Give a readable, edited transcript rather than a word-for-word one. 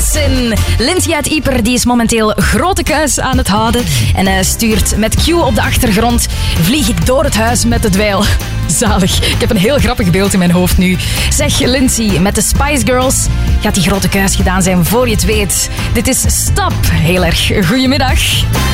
Medicine. Lindsay uit Ieper die is momenteel grote kuis aan het houden. En stuurt met Q op de achtergrond. Vlieg ik door het huis met de dweil. Zalig. Ik heb een heel grappig beeld in mijn hoofd nu. Zeg Lindsay, met de Spice Girls gaat die grote kuis gedaan zijn voor je het weet. Dit is Stop. Heel erg goedemiddag.